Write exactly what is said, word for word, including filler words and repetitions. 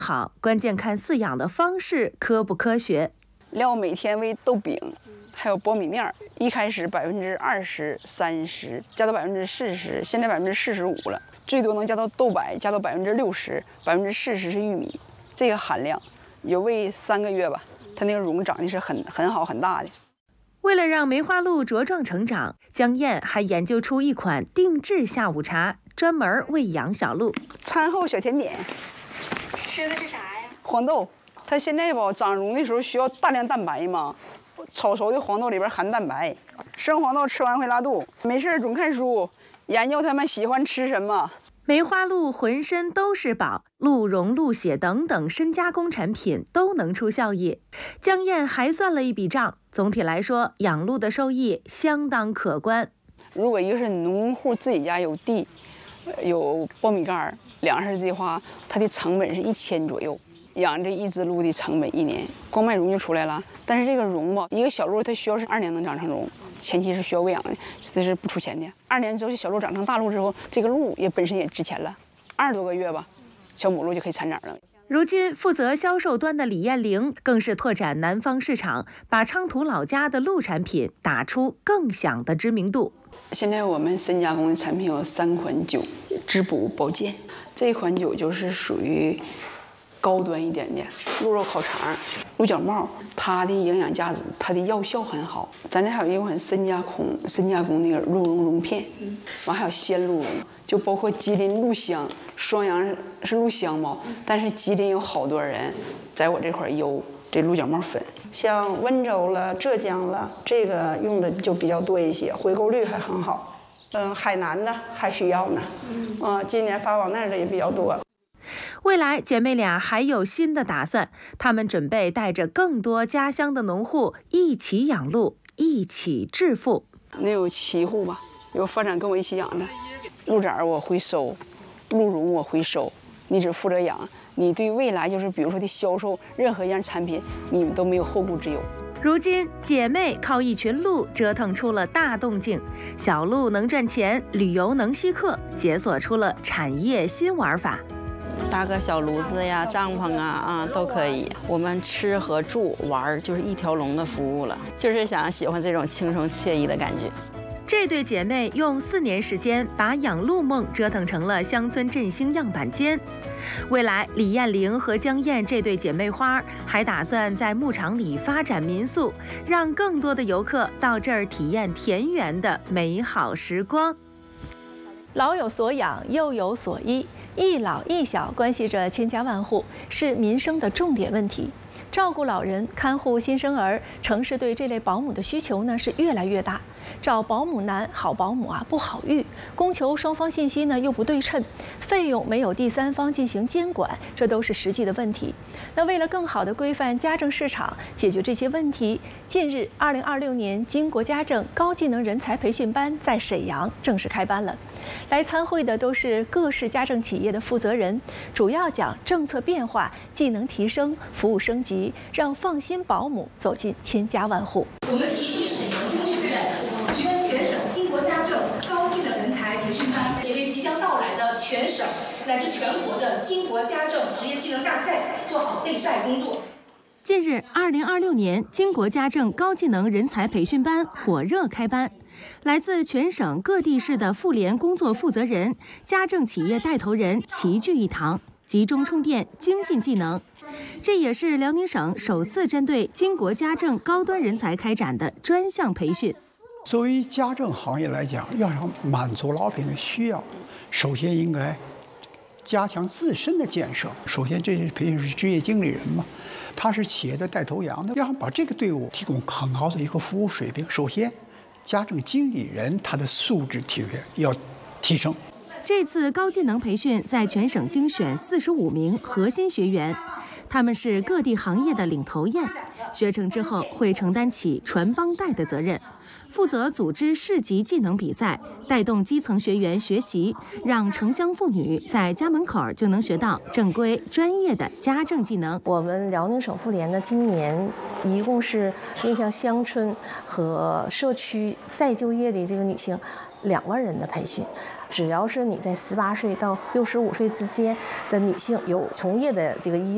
好，关键看饲养的方式科不科学。 料每天喂豆饼，还有苞米面，一开始百分之二十、三十，加到百分之四十，现在百分之四十五了，最多能加到豆白，加到百分之六十，百分之四十是玉米，这个含量，有喂三个月吧，它那个绒长得是很很好很大的。 为了让梅花鹿茁壮成长，江燕还研究出一款定制下午茶，专门喂养小鹿。 餐后小甜点， 吃的是啥呀？ 黄豆。它现在吧，长绒的时候需要大量蛋白嘛，炒熟的黄豆里边含蛋白，生黄豆吃完会拉肚，没事总看书，研究它们喜欢吃什么。 梅花鹿浑身都是宝，鹿茸、鹿血等等深加工产品都能出效益。江燕还算了一笔账，总体来说，养鹿的收益相当可观。 如果一个是农户自己家有地，有苞米杆、粮食的话，它的成本是一千左右。养这一只鹿的成本一年，光卖绒就出来了。但是这个绒吧，一个小鹿它需要是二年能长成绒，前期是需要喂养的，这是不出钱的。二年之后，小鹿长成大鹿之后，这个鹿也本身也值钱了。二十多个月吧，小母鹿就可以产崽了。 如今负责销售端的李艳玲更是拓展南方市场，把昌图老家的鹿产品打出更响的知名度。 现在我们深加工的产品有三款酒，滋补保健。这款酒就是属于高端一点的鹿肉烤肠、鹿角帽，它的营养价值、它的药效很好。咱这还有一款深加工、深加工那个鹿茸茸片，完还有鲜鹿茸，就包括吉林鹿香、双阳是鹿香嘛，但是吉林有好多人在我这块邮这鹿角帽粉。 像温州了、浙江了，这个用的就比较多一些，回购率还很好。嗯，海南的还需要呢，嗯、呃，今年发往那儿的也比较多。 未来姐妹俩还有新的打算，她们准备带着更多家乡的农户一起养鹿，一起致富。 能有七户吧，有发展跟我一起养的，鹿崽我回收，鹿茸我回收，你只负责养，你对未来就是比如说的销售任何一样产品，你们都没有后顾之忧。 如今姐妹靠一群鹿折腾出了大动静，小鹿能赚钱，旅游能吸客，解锁出了产业新玩法。 搭个小炉子呀、帐篷啊啊都可以。我们吃和住玩就是一条龙的服务了，就是想喜欢这种轻松惬意的感觉。 这对姐妹用四年时间把养鹿梦折腾成了乡村振兴样板间。未来，李艳玲和江燕这对姐妹花还打算在牧场里发展民宿，让更多的游客到这儿体验田园的美好时光。 老有所养，幼有所依。一老一小关系着千家万户，是民生的重点问题。照顾老人、看护新生儿，城市对这类保姆的需求呢是越来越大。找保姆难，好保姆啊不好遇，供求双方信息呢又不对称，费用没有第三方进行监管，这都是实际的问题。那为了更好地规范家政市场，解决这些问题，近日，二零二六年经国家政高技能人才培训班在沈阳正式开班了。来参会的都是各式家政企业的负责人，主要讲政策变化、技能提升、服务升级，让放心保姆走进千家万户。 我们齐聚沈阳医学院，举办全省经国家政高技能人才培训班，也为即将到来的全省乃至全国的经国家政职业技能大赛做好备赛工作。 近日，二零二六年经国家政高技能人才培训班火热开班。来自全省各地市的妇联工作负责人、家政企业带头人齐聚一堂，集中充电精进技能。这也是辽宁省首次针对经国家政高端人才开展的专项培训。 作为家政行业来讲，要想满足老百姓的需要，首先应该加强自身的建设。首先，这些培训是职业经理人嘛，他是企业的带头羊的，要把这个队伍提供很高的一个服务水平。首先，家政经理人他的素质体验要提升。 这次高技能培训在全省精选四十五名核心学员，他们是各地行业的领头雁，学成之后会承担起传帮带的责任，负责组织市级技能比赛，带动基层学员学习，让城乡妇女在家门口就能学到正规专业的家政技能。 我们辽宁省妇联呢，今年一共是面向乡村和社区再就业的这个女性两万人的培训。只要是你在十八岁到六十五岁之间的女性有从业的这个医